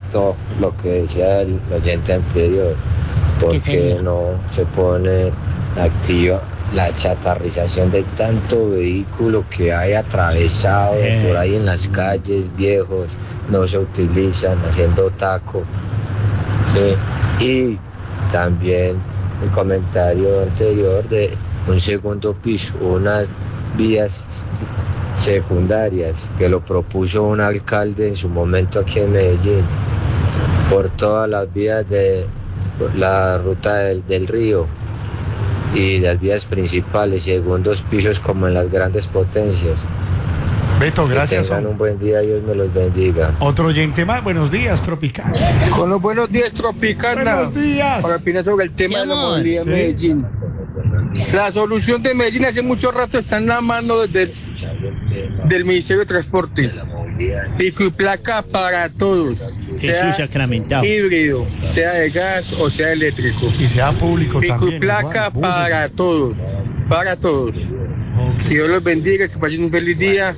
correcto lo que decía el oyente anterior, porque no se pone activa la chatarrización de tanto vehículo que hay atravesado por ahí en las calles viejos, no se utilizan, haciendo taco. Sí. Y también el comentario anterior de un segundo piso, unas vías secundarias que lo propuso un alcalde en su momento aquí en Medellín, por todas las vías de la ruta del río y las vías principales, segundos pisos como en las grandes potencias. Beto, gracias. Que tengan un buen día, Dios me los bendiga. Otro oyente más, buenos días, Tropicana. Con los buenos días, Tropicana. Buenos días. Para opinar sobre el tema de la movilidad en Medellín. La solución de Medellín hace mucho rato está en la mano del Ministerio de Transporte. Pico y placa para todos. Jesús sacramentado. Híbrido, sea de gas o sea eléctrico. Y sea público Pico también. y placa igual, para todos. Para todos. Okay. Que Dios los bendiga, que pasen un feliz día.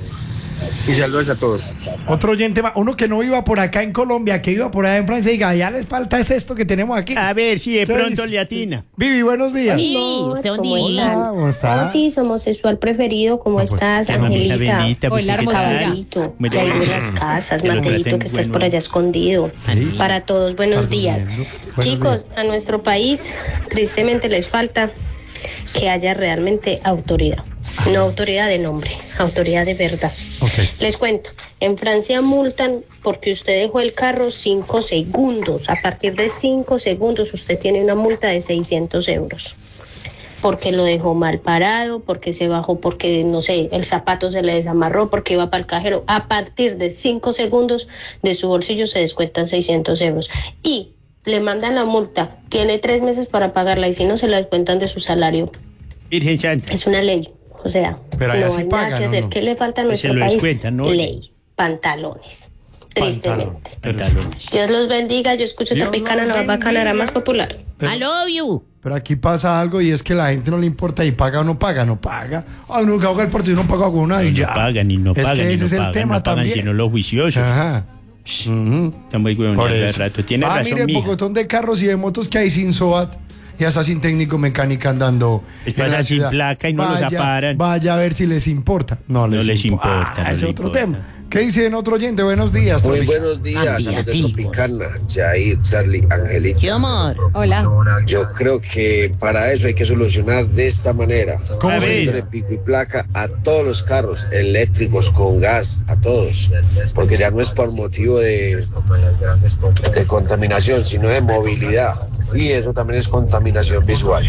Y saludos a todos. Otro oyente más, uno que no viva por acá en Colombia, que viva por allá en Francia, diga, ya les falta es esto que tenemos aquí. A ver si de ¿Qué pronto dice? le atina. Vivi, buenos días. Sí, Amor, usted un ¿cómo día. están? Hola, ¿cómo estás? Otis, homosexual preferido, ¿cómo estás? Mamita Angelita, bendita, pues, Hola, ¿qué tal? Caballito, Muy ya bien. de las casas, Que lo Margarito, traten que estás bueno. por allá escondido. Sí. Para todos, buenos días. Buenos Chicos, días. a nuestro país, tristemente les falta que haya realmente autoridad. No autoridad de nombre, autoridad de verdad. Okay. Les cuento, en Francia multan porque usted dejó el carro 5 segundos. A partir de 5 segundos usted tiene una multa de 600 euros. Porque lo dejó mal parado, porque se bajó, porque, no sé, el zapato se le desamarró, porque iba para el cajero. A partir de 5 segundos de su bolsillo se descuentan 600 euros. Y le mandan la multa, tiene 3 meses para pagarla y si no se la descuentan de su salario. Virgen Santa. Es una ley. O sea, Pero allá no sí hay pagan, nada que ¿o hacer. no? ¿Qué le falta a Pues se nuestro lo país? descuentan, ¿no? Ley, pantalones. Tristemente. Pantalones. Dios los bendiga. Yo escucho Dios Tropicana, los la más bacana, la bendiga. más popular. I love you. Pero aquí pasa algo y es que la gente no le importa y paga o no paga, no paga. Ay, no, que haga el partido no paga con nada y No ya. pagan y no Es pagan que y ese no es el pagan, tema no pagan también. sino los juiciosos. Ajá. Ujú. Están muy huevones Por de eso. rato. Tiene razón, mire, el mija. pocotón de carros y de motos que hay sin SOAT y hasta sin técnico mecánica andando. Les en pasa la sin ciudad. placa y no los aparan. Vaya a ver si les importa. No les importa, no ese les otro importa. tema. ¿Qué dice en otro oyente? Buenos días. Muy Tropicana. buenos días, amigos de Enviativos. Tropicana, Jair, Charlie, Angelita. ¿Qué amor? Hola. Yo creo que para eso hay que solucionar de esta manera. ¿Cómo A ver. Poniéndole pico y placa a todos los carros eléctricos con gas, a todos, porque ya no es por motivo de contaminación, sino de movilidad. Y eso también es contaminación visual.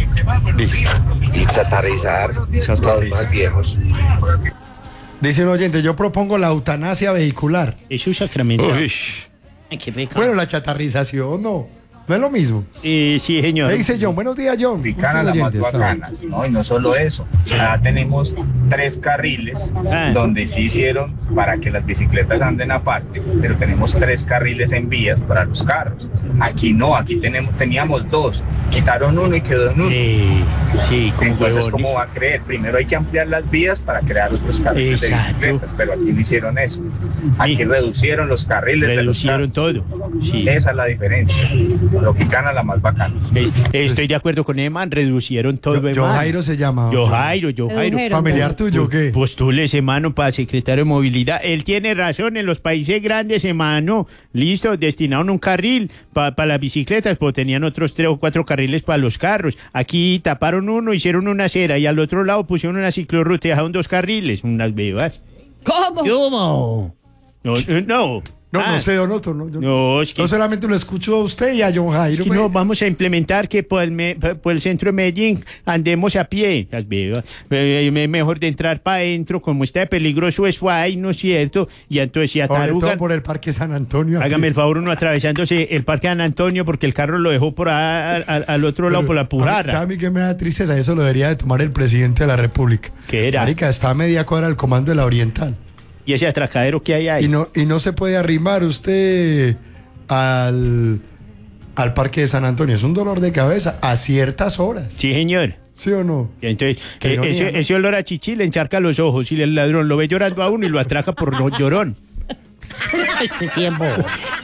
Y chatarrizar los más viejos. Dice un oyente, yo propongo la eutanasia vehicular. Jesús sacramentado. Ay, qué pecado. Bueno, la chatarrización no es lo mismo. Sí, señor. ¿Qué dice John? Buenos días, John. Tropicana, la Último más oyente, está bien. bacana, ¿no? Y no solo eso, ya tenemos 3 carriles donde sí hicieron para que las bicicletas anden aparte, pero tenemos 3 carriles en vías para los carros. Aquí no, aquí teníamos 2, quitaron uno y quedó en uno. Sí, como Entonces, huevones. ¿cómo va a creer? Primero hay que ampliar las vías para crear otros carriles de Exacto. bicicletas, pero aquí no hicieron eso. Aquí Sí. reducieron los carriles Reducieron de los todo. carros. Sí. Esa es la diferencia. Tropicana, la más bacana. Estoy de acuerdo con Eman, reducieron todo. Yo Eman. Jairo se llama. Yo Jairo. Redujeron. ¿Familiar tuyo o qué? Postúlese, hermano, para secretario de movilidad. Él tiene razón, en los países grandes, hermano, listo, destinaron un carril para las bicicletas, pero tenían otros 3 o 4 carriles para los carros. Aquí taparon uno, hicieron una acera y al otro lado pusieron una ciclorruta y dejaron 2 carriles, unas bebas. ¿Cómo? ¿Cómo? No. No, Ah, no sé, don Otto. No, No, es que, yo solamente lo escucho a usted y a John Jairo. es que pues. no, vamos a implementar que por el centro de Medellín andemos a pie. Las bebas. Mejor de entrar para adentro, como está peligroso eso ahí, ¿no es cierto? Y entonces si Sobre todo atarugan, por el Parque San Antonio. aquí. hágame el favor uno atravesándose el Parque San Antonio porque el carro lo dejó por al otro lado, por la ¿Sabe Pujara. a mí qué me da tristeza? Eso lo debería de tomar el presidente de la República. ¿Qué era? Marica, está a media cuadra del comando de la Oriental. Y ese atracadero que hay ahí. Y no se puede arrimar usted al Parque de San Antonio. Es un dolor de cabeza a ciertas horas. Sí, señor. ¿Sí o no? Y entonces, Qué ironía, ese, ¿no? ese olor a chichi le encharca los ojos y el ladrón lo ve llorando a uno y lo atraca por llorón. Este sí es bobo.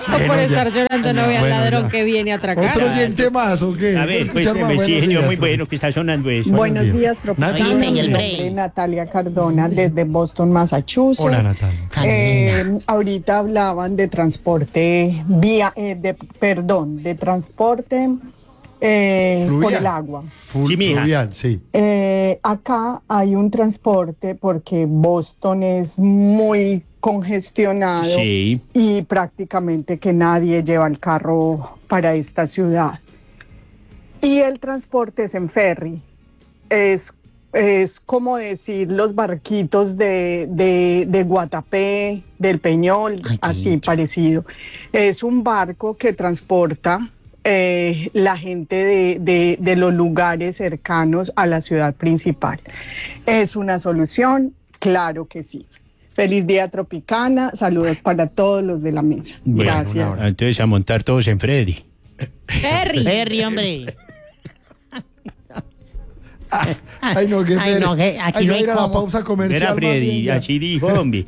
O por estar llorando no ve al ladrón que viene a atracar. ¿Otro oyente más o qué? A ver, pues sí, señor, muy bueno que está sonando eso. Buenos días, Tropicana. Mi nombre es Natalia Cardona, desde Boston, Massachusetts. Hola, Natalia. Ahorita hablaban de transporte de transporte por el agua. Fluvial, sí. Acá hay un transporte porque Boston es muy congestionado, sí, y prácticamente que nadie lleva el carro para esta ciudad. Y el transporte es en ferry. Es como decir los barquitos de Guatapé, del Peñol, así parecido. Es un barco que transporta la gente de los lugares cercanos a la ciudad principal. ¿Es una solución? Claro que sí. Feliz día, Tropicana. Saludos para todos los de la mesa. Bueno, gracias. Entonces a montar todos en Freddy. Ferry, hombre. Ay, no, que aquí no hay ir a la pausa comercial. Era Freddy, así dijo, hombre.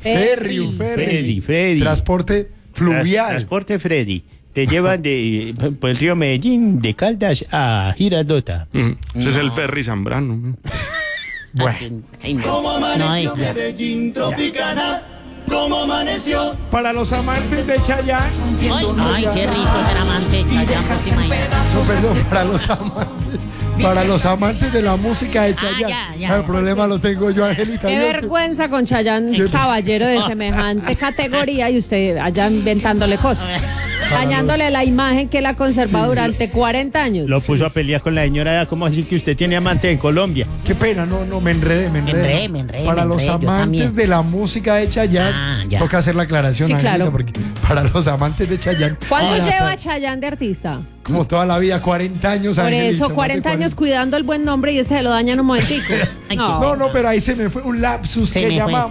Ferry. Transporte fluvial. Transporte Freddy. Te llevan por el río Medellín, de Caldas a Girardota. Ese es el ferry Zambrano. Bueno. ¿Cómo amaneció Medellín, Tropicana? ¿Cómo amaneció? Para los amantes de Chayanne. Ay, qué rico ser amante de Chayanne, porque imagínate. No, perdón, para los amantes de la música de Chayanne. El problema lo tengo yo, Angelita. Qué vergüenza con Chayanne, caballero de semejante categoría, y usted allá inventándole cosas. Dañándole la imagen que él ha conservado durante 40 años. Lo puso a pelear con la señora. ¿Cómo así que usted tiene amante en Colombia? Qué pena, no, me enredé. Para los amantes de la música de Chayanne, toca hacer la aclaración, sí, Angelita, claro, porque para los amantes de Chayanne. ¿Cuánto lleva Chayanne de artista? Como toda la vida, 40 años. Por Angelita, eso, 40 años cuidando el buen nombre, y este se lo dañan un momentico. No, pero ahí se me fue un lapsus se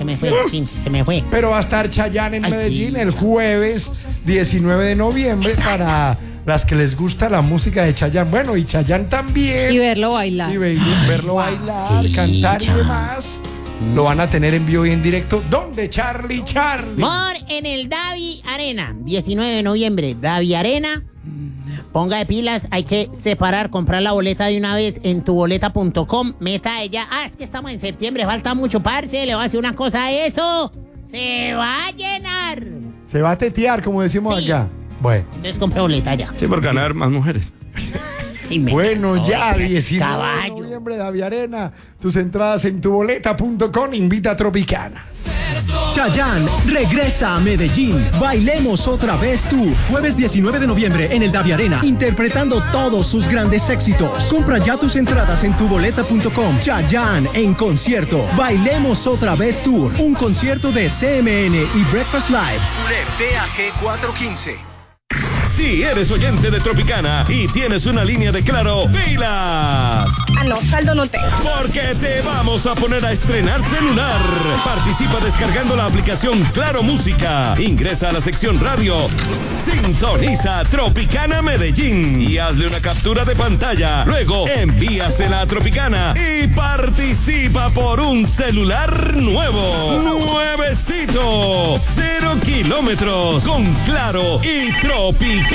me fue. Pero va a estar Chayanne en Medellín el jueves 19 de noviembre para las que les gusta la música de Chayanne. Bueno, y Chayanne también. Y verlo bailar. Y verlo bailar, cantar y demás. Lo van a tener en vivo y en directo. ¿Dónde, Charlie? En el Davi Arena, 19 de noviembre, Davi Arena. Ponga de pilas, hay que comprar la boleta de una vez en tuboleta.com. Meta ella. Es que estamos en septiembre, falta mucho, parce. Le voy a decir una cosa a eso. Se va a llenar. Se va a tetear, como decimos acá. Bueno. Entonces compre boleta ya. Sí, por ganar más mujeres. Bueno, ya, 19 de noviembre, Davi Arena. Tus entradas en tuboleta.com. Invita a Tropicana. Chayanne regresa a Medellín. Bailemos otra vez tú. Jueves 19 de noviembre en el Davi Arena, interpretando todos sus grandes éxitos. Compra ya tus entradas en tuboleta.com. Chayanne en concierto. Bailemos otra vez Tour. Un concierto de CMN y Breakfast Live. UNED DAG 415. Si eres oyente de Tropicana y tienes una línea de Claro, ¡pilas! No, saldo no tengo. Porque te vamos a poner a estrenar celular. Participa descargando la aplicación Claro Música. Ingresa a la sección radio. Sintoniza Tropicana Medellín y hazle una captura de pantalla. Luego envíasela a Tropicana y participa por un celular nuevo. Nuevecito. 0 kilómetros con Claro y Tropicana.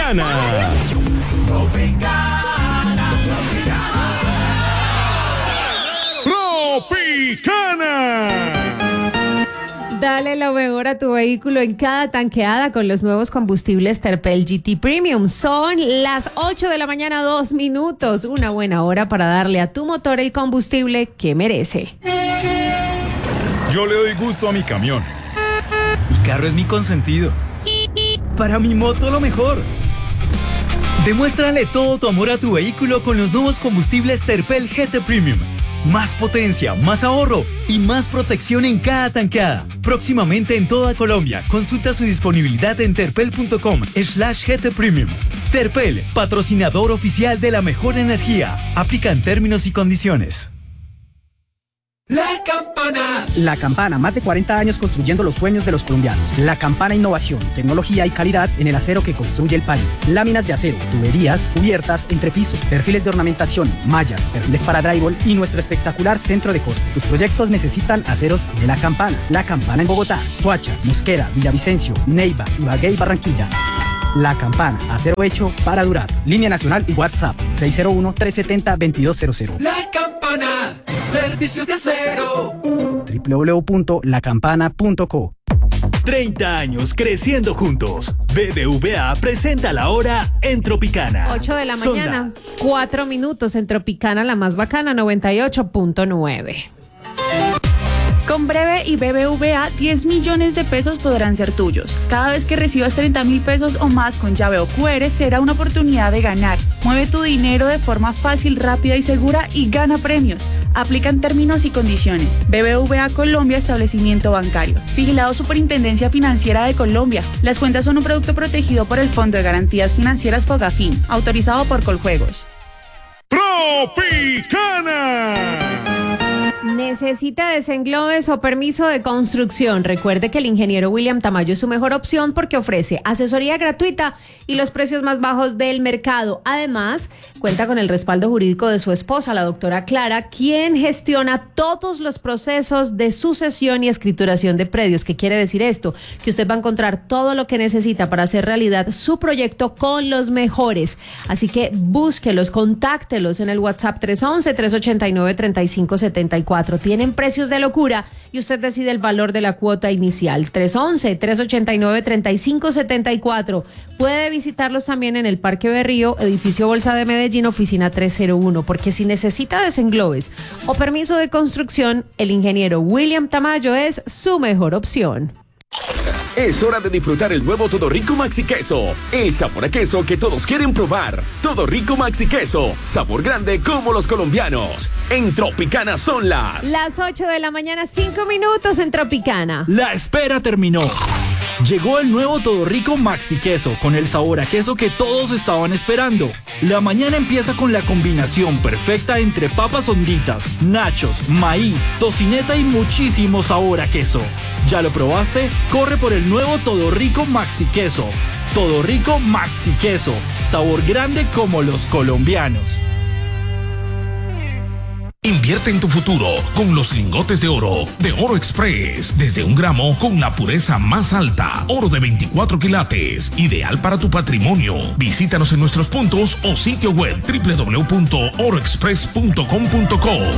Dale lo mejor a tu vehículo en cada tanqueada con los nuevos combustibles Terpel GT Premium. Son las 8 de la mañana, 2 minutos. Una buena hora para darle a tu motor el combustible que merece. Yo le doy gusto a mi camión. Mi carro es mi consentido. Para mi moto lo mejor. Demuéstrale todo tu amor a tu vehículo con los nuevos combustibles Terpel GT Premium. Más potencia, más ahorro y más protección en cada tanqueada. Próximamente en toda Colombia. Consulta su disponibilidad en terpel.com/GT Premium. Terpel, patrocinador oficial de la mejor energía. Aplican términos y condiciones. La Campana. La Campana, más de 40 años construyendo los sueños de los colombianos. La Campana, innovación, tecnología y calidad en el acero que construye el país. Láminas de acero, tuberías, cubiertas, entrepiso, perfiles de ornamentación, mallas, perfiles para drywall y nuestro espectacular centro de corte. Tus proyectos necesitan aceros de La Campana. La Campana en Bogotá, Soacha, Mosquera, Villavicencio, Neiva, Ibagué y Barranquilla. La Campana, acero hecho para durar. Línea nacional y WhatsApp 601-370-2200. La Campana, servicios de acero. www.lacampana.co. 30 años creciendo juntos. BBVA presenta la hora en Tropicana. 8 de la mañana, 4 minutos en Tropicana, la más bacana, 98.9. Con Breve y BBVA, 10 millones de pesos podrán ser tuyos. Cada vez que recibas 30.000 pesos o más con llave o QR, será una oportunidad de ganar. Mueve tu dinero de forma fácil, rápida y segura y gana premios. Aplican términos y condiciones. BBVA Colombia, establecimiento bancario. Vigilado Superintendencia Financiera de Colombia. Las cuentas son un producto protegido por el Fondo de Garantías Financieras Fogafín, autorizado por Coljuegos. Tropicana. ¿Necesita desenglobes o permiso de construcción? Recuerde que el ingeniero William Tamayo es su mejor opción porque ofrece asesoría gratuita y los precios más bajos del mercado. Además, cuenta con el respaldo jurídico de su esposa, la doctora Clara, quien gestiona todos los procesos de sucesión y escrituración de predios. ¿Qué quiere decir esto? Que usted va a encontrar todo lo que necesita para hacer realidad su proyecto con los mejores. Así que búsquelos, contáctelos en el WhatsApp 311-389-3574. Tienen precios de locura y usted decide el valor de la cuota inicial. 311-389-3574. Puede visitarlos también en el Parque Berrío, edificio Bolsa de Medellín, oficina 301, porque si necesita desenglobes o permiso de construcción, el ingeniero William Tamayo es su mejor opción. Es hora de disfrutar el nuevo Todo Rico Maxi Queso. El sabor a queso que todos quieren probar. Todo Rico Maxi Queso. Sabor grande como los colombianos. En Tropicana son las 8 de la mañana, 5 minutos en Tropicana. La espera terminó. Llegó el nuevo Todo Rico Maxi Queso con el sabor a queso que todos estaban esperando. La mañana empieza con la combinación perfecta entre papas honditas, nachos, maíz, tocineta y muchísimo sabor a queso. ¿Ya lo probaste? Corre por el nuevo Todo Rico Maxi Queso. Todo Rico Maxi Queso. Sabor grande como los colombianos. Invierte en tu futuro con los lingotes de Oro Express. Desde 1 gramo con la pureza más alta. Oro de 24 quilates. Ideal para tu patrimonio. Visítanos en nuestros puntos o sitio web www.oroexpress.com.co.